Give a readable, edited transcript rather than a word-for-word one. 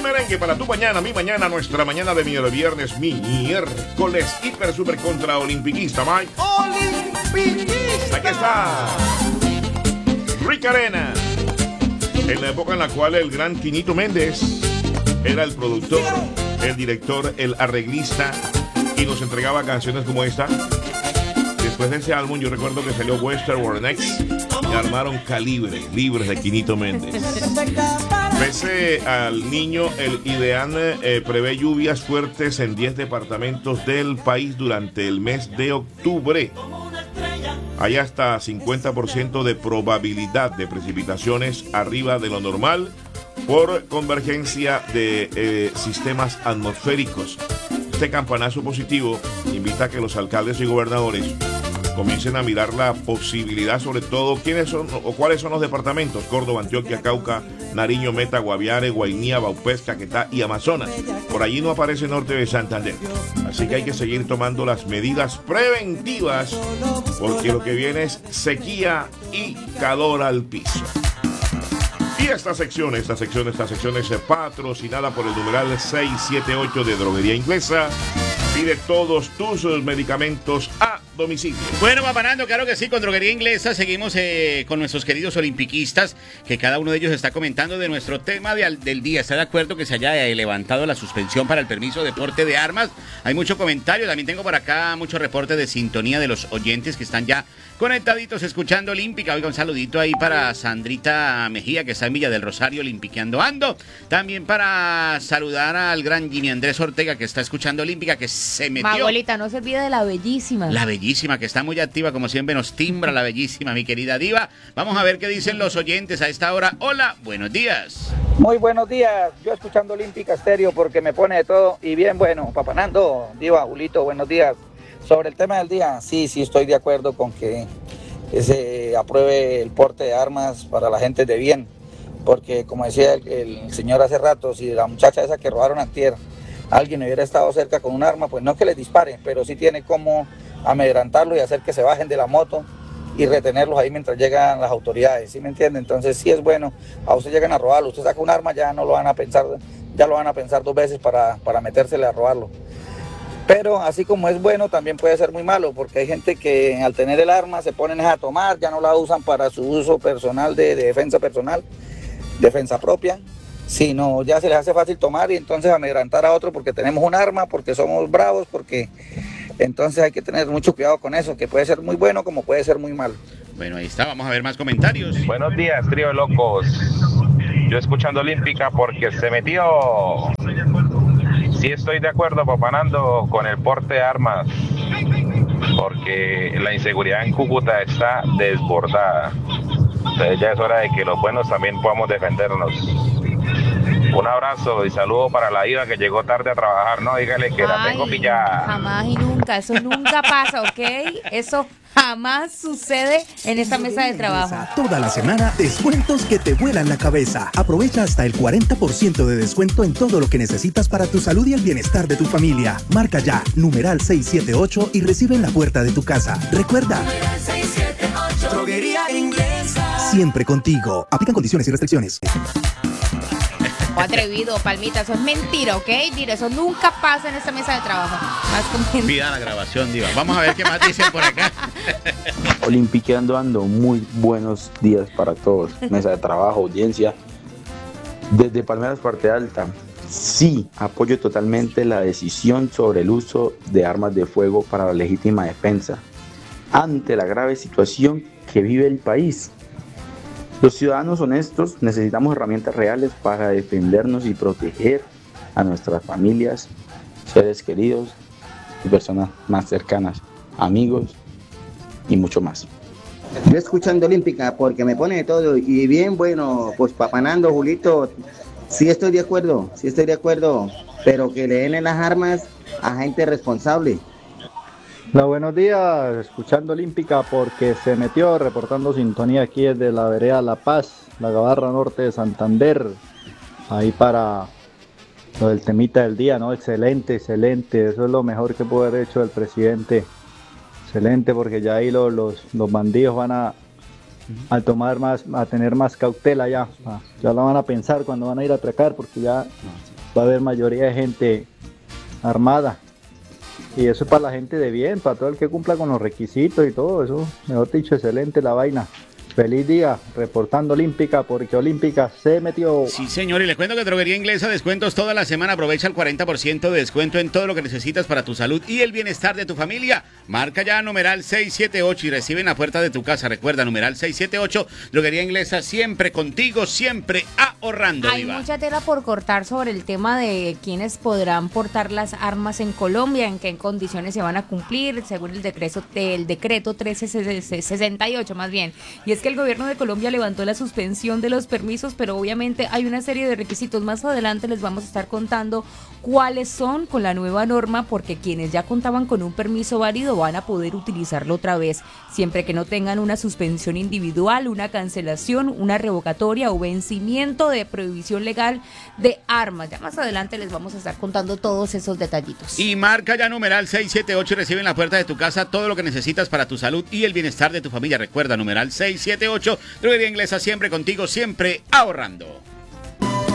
merengue para tu mañana, mi mañana, nuestra mañana de viernes, miércoles, hiper, super contra olimpiquista, Mike. ¡Olimpiquista! Aquí está. Rick Arena. En la época en la cual el gran Quinito Méndez era el productor, el director, el arreglista y nos entregaba canciones como esta. Después de ese álbum yo recuerdo que salió Western World Next y armaron Calibre, libres de Quinito Méndez. Pese al niño, el IDEAN prevé lluvias fuertes en 10 departamentos del país durante el mes de octubre. Hay hasta 50% de probabilidad de precipitaciones arriba de lo normal por convergencia de sistemas atmosféricos. Este campanazo positivo invita a que los alcaldes y gobernadores comiencen a mirar la posibilidad, sobre todo quiénes son o cuáles son los departamentos: Córdoba, Antioquia, Cauca, Nariño, Meta, Guaviare, Guainía, Vaupés, Caquetá y Amazonas. Por allí no aparece norte de Santander. Así que hay que seguir tomando las medidas preventivas porque lo que viene es sequía y calor al piso. Y esta sección es patrocinada por el numeral 678 de Droguería Inglesa. Pide todos tus medicamentos a domicilio. Bueno, Papanando, claro que sí, con Droguería Inglesa seguimos con nuestros queridos olimpiquistas, que cada uno de ellos está comentando de nuestro tema del día. ¿Está de acuerdo que se haya levantado la suspensión para el permiso de porte de armas? Hay mucho comentario, también tengo por acá mucho reporte de sintonía de los oyentes que están ya conectaditos escuchando Olímpica. Oiga, un saludito ahí para Sandrita Mejía, que está en Villa del Rosario, Olimpiqueando Ando. También para saludar al gran Jimmy Andrés Ortega, que está escuchando Olímpica, que se metió. Abuelita, no se olvide de la bellísima. La bellísima, que está muy activa, como siempre nos timbra la bellísima, mi querida diva. Vamos a ver qué dicen los oyentes a esta hora. Hola, buenos días. Muy buenos días, yo escuchando Olímpica Estéreo porque me pone de todo y bien bueno. Papanando, diva, Julito, buenos días. Sobre el tema del día, sí, estoy de acuerdo con que se apruebe el porte de armas para la gente de bien, porque como decía el señor hace rato, si la muchacha esa que robaron antier, alguien hubiera estado cerca con un arma, pues no es que les dispare, pero sí tiene como amedrentarlo y hacer que se bajen de la moto y retenerlos ahí mientras llegan las autoridades, ¿sí me entiende? Entonces sí es bueno, a usted llegan a robarlo, usted saca un arma, ya no lo van a pensar, ya lo van a pensar dos veces para metérsele a robarlo. Pero así como es bueno, también puede ser muy malo, porque hay gente que al tener el arma se ponen a tomar, ya no la usan para su uso personal de defensa personal, defensa propia, sino ya se les hace fácil tomar y entonces amedrentar a otro porque tenemos un arma, porque somos bravos, porque entonces hay que tener mucho cuidado con eso, que puede ser muy bueno como puede ser muy malo. Bueno, ahí está, vamos a ver más comentarios. Buenos días, trío de locos. Yo escuchando Olímpica porque se metió. Sí estoy de acuerdo, Papanando, con el porte de armas, porque la inseguridad en Cúcuta está desbordada. Entonces ya es hora de que los buenos también podamos defendernos. Un abrazo y saludo para la Iva que llegó tarde a trabajar, ¿no? Dígale que la tengo pillada. Jamás y nunca, eso nunca pasa, ¿ok? Eso jamás sucede en esta mesa de trabajo. Toda la semana, descuentos que te vuelan la cabeza. Aprovecha hasta el 40% de descuento en todo lo que necesitas para tu salud y el bienestar de tu familia. Marca ya, numeral 678 y recibe en la puerta de tu casa. Recuerda, 678, Droguería Inglesa. Siempre contigo. Aplican condiciones y restricciones. Atrevido, Palmita, eso es mentira, ¿ok? Mira, eso nunca pasa en esta mesa de trabajo. Pida la grabación, diva. Vamos a ver qué más dicen por acá. Olimpiqueando Ando, muy buenos días para todos. Mesa de trabajo, audiencia. Desde Palmeras Parte Alta, sí, apoyo totalmente la decisión sobre el uso de armas de fuego para la legítima defensa ante la grave situación que vive el país. Los ciudadanos honestos necesitamos herramientas reales para defendernos y proteger a nuestras familias, seres queridos y personas más cercanas, amigos y mucho más. Yo escuchando Olímpica porque me pone de todo y bien bueno, pues Papanando, Julito, sí estoy de acuerdo, pero que le den las armas a gente responsable. Hola, buenos días, escuchando Olímpica porque se metió, reportando sintonía aquí desde la vereda La Paz, la Gabarra Norte de Santander, ahí para lo del temita del día, ¿no? Excelente, eso es lo mejor que puede haber hecho el presidente, excelente, porque ya ahí los bandidos van a tener más cautela ya la van a pensar cuando van a ir a atracar, porque ya va a haber mayoría de gente armada. Y eso es para la gente de bien, para todo el que cumpla con los requisitos y todo eso. Mejor dicho, excelente la vaina. Feliz día, reportando Olímpica, porque Olímpica se metió. Sí, señor, y le cuento que Droguería Inglesa, descuentos toda la semana. Aprovecha el 40% de descuento en todo lo que necesitas para tu salud y el bienestar de tu familia. Marca ya numeral 678 y recibe en la puerta de tu casa. Recuerda, numeral 678, Droguería Inglesa, siempre contigo, siempre ahorrando. Hay mucha tela por cortar sobre el tema de quiénes podrán portar las armas en Colombia, en qué condiciones se van a cumplir, según el decreto 1368 más bien. Y es que el gobierno de Colombia levantó la suspensión de los permisos, pero obviamente hay una serie de requisitos. Más adelante les vamos a estar contando cuáles son con la nueva norma, porque quienes ya contaban con un permiso válido van a poder utilizarlo otra vez, siempre que no tengan una suspensión individual, una cancelación, una revocatoria o vencimiento de prohibición legal de armas. Ya más adelante les vamos a estar contando todos esos detallitos. Y marca ya numeral 678 y recibe en la puerta de tu casa todo lo que necesitas para tu salud y el bienestar de tu familia. Recuerda, numeral 678, Droguería Inglesa, siempre contigo, siempre ahorrando.